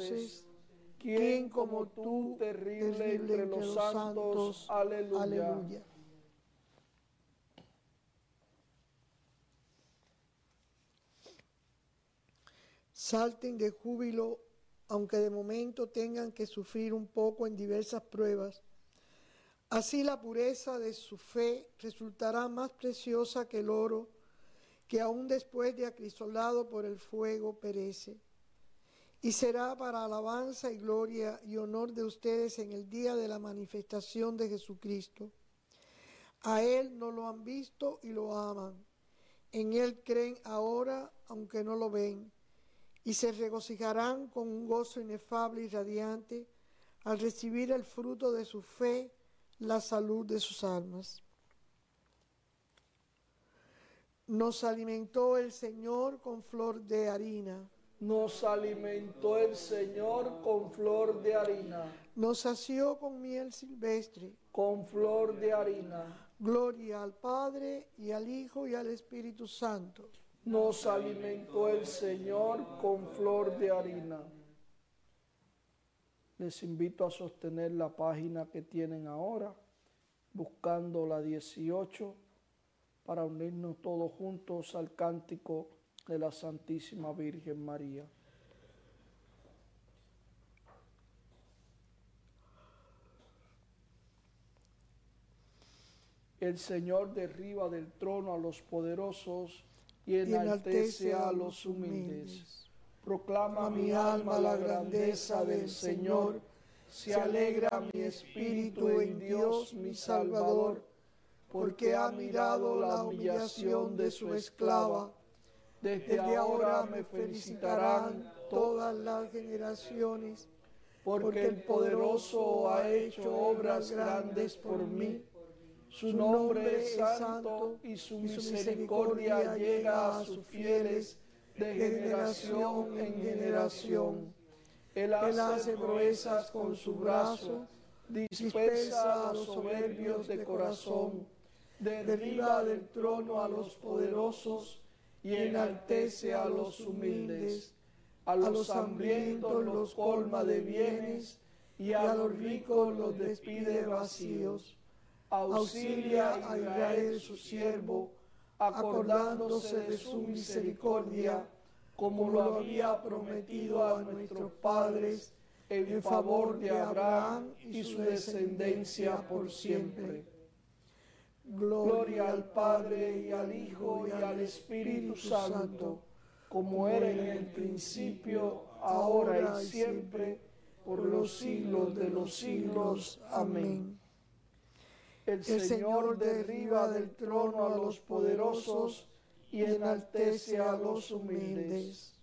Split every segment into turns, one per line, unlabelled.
dioses, ¿quién como tú, terrible entre los santos? Aleluya.
Aleluya. Salten de júbilo, aunque de momento tengan que sufrir un poco en diversas pruebas. Así la pureza de su fe resultará más preciosa que el oro, que aún después de acrisolado por el fuego perece. Y será para alabanza y gloria y honor de ustedes en el día de la manifestación de Jesucristo. A Él no lo han visto y lo aman. En Él creen ahora, aunque no lo ven, y se regocijarán con un gozo inefable y radiante al recibir el fruto de su fe, la salud de sus almas. Nos alimentó el Señor con flor de harina.
Nos alimentó el Señor con flor de harina.
Nos sació con miel silvestre.
Con flor de harina.
Gloria al Padre, y al Hijo, y al Espíritu Santo.
Nos alimentó el Señor con flor de harina. Les invito a sostener la página que tienen ahora, buscando la 18, para unirnos todos juntos al cántico de la Santísima Virgen María. El Señor derriba del trono a los poderosos y enaltece a los humildes. Proclama mi alma la grandeza del Señor, se alegra mi espíritu en Dios mi Salvador, porque ha mirado la humillación de su esclava. Desde ahora me felicitarán
todas las generaciones,
porque el poderoso ha hecho obras grandes por mí. Su nombre es santo y su misericordia llega a sus fieles de generación en generación. Él hace proezas con su brazo, dispersa a los soberbios de corazón, derriba del trono a los poderosos y enaltece a los humildes. A los hambrientos los colma de bienes y a los ricos los despide vacíos. Auxilia a Israel su siervo, acordándose de su misericordia, como lo había prometido a nuestros padres, en favor de Abraham y su descendencia por siempre. Gloria al Padre y al Hijo y al Espíritu Santo, como era en el principio, ahora y siempre, por los siglos de los siglos. Amén. El Señor derriba del trono a los poderosos y enaltece a los humildes.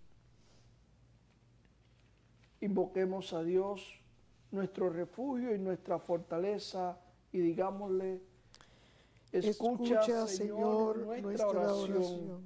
Invoquemos a Dios, nuestro refugio y nuestra fortaleza, y digámosle: escucha, Señor, nuestra oración.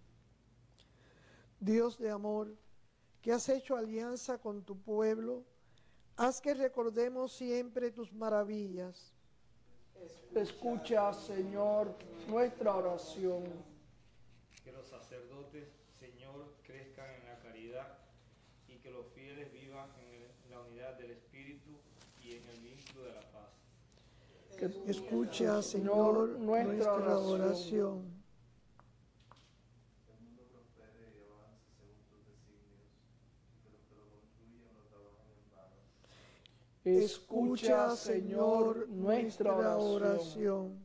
Dios de amor, que has hecho alianza con tu pueblo, haz que recordemos siempre tus maravillas.
Escucha, Señor, nuestra oración.
Que los sacerdotes, Señor, crezcan en la caridad y que los fieles vivan en la unidad del Espíritu y en el vínculo de la paz.
Escucha, Señor, nuestra oración.
Que el mundo prospere y avance según tus designios, y que los que lo construyan no trabajen en vano.
Escucha, Señor, nuestra oración.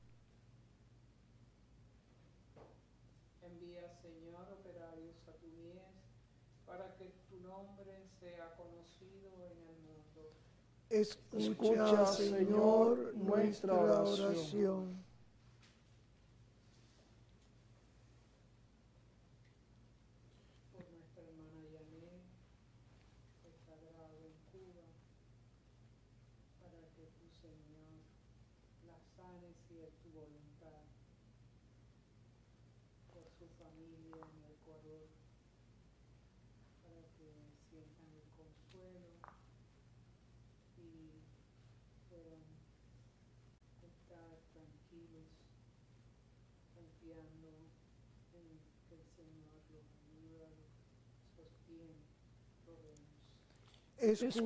Envía, Señor, operarios a tu mies, para que tu nombre sea conocido en el mundo.
Escucha, Señor, nuestra oración.
Por nuestra hermana Yané, que está grave en Cuba, para que tu Señor la sanes y es tu voluntad. Por su familia en el Ecuador, para que sientan el consuelo y puedan estar tranquilos, confiando en que el Señor los ayuda, los sostiene. Oremos.
escucha